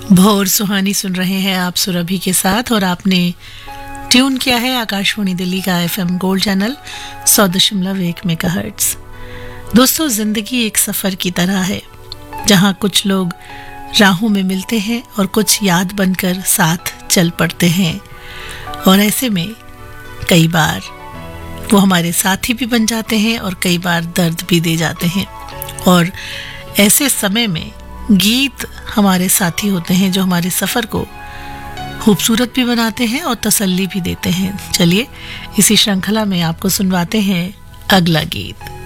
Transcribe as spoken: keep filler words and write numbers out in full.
भोर सुहानी सुन रहे हैं आप सुरभि के साथ, और आपने ट्यून किया है आकाशवाणी दिल्ली का एफएम गोल्ड चैनल सौ दशमलव एक मेगाहर्ट्ज। दोस्तों, जिंदगी एक सफर की तरह है जहां कुछ लोग राहों में मिलते हैं और कुछ याद बनकर साथ चल पड़ते हैं, और ऐसे में कई बार वो हमारे साथी भी बन जाते हैं और कई बार दर्द भी दे जाते हैं। और ऐसे समय में गीत हमारे साथी होते हैं जो हमारे सफ़र को खूबसूरत भी बनाते हैं और तसल्ली भी देते हैं। चलिए इसी श्रृंखला में आपको सुनवाते हैं अगला गीत।